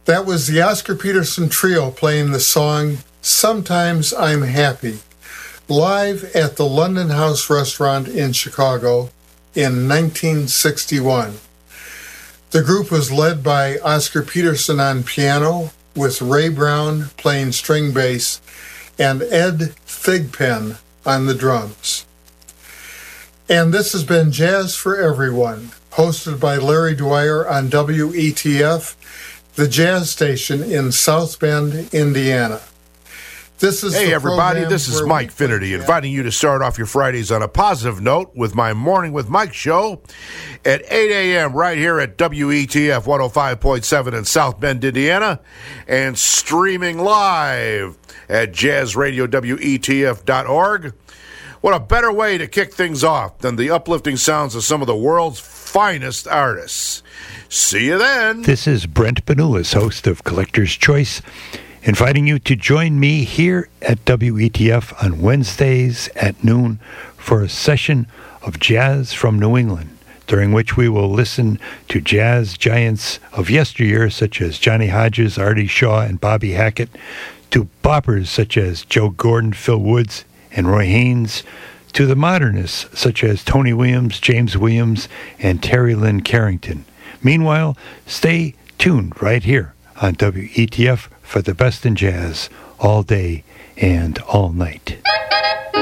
That was the Oscar Peterson Trio playing the song Sometimes I'm Happy, live at the London House Restaurant in Chicago in 1961. The group was led by Oscar Peterson on piano, with Ray Brown playing string bass, and Ed Thigpen on the drums. And this has been Jazz for Everyone, hosted by Larry Dwyer on WETF, the jazz station in South Bend, Indiana. Hey everybody, this is Mike Finnerty, inviting you to start off your Fridays on a positive note with my Morning with Mike show at 8 a.m. right here at WETF 105.7 in South Bend, Indiana, and streaming live at jazzradiowetf.org. What a better way to kick things off than the uplifting sounds of some of the world's finest artists. See you then. This is Brent Benulis, host of Collector's Choice, inviting you to join me here at WETF on Wednesdays at noon for a session of jazz from New England, during which we will listen to jazz giants of yesteryear such as Johnny Hodges, Artie Shaw, and Bobby Hackett, to boppers such as Joe Gordon, Phil Woods, and Roy Haynes, to the modernists such as Tony Williams, James Williams, and Terry Lynn Carrington. Meanwhile, stay tuned right here on WETF for the best in jazz all day and all night.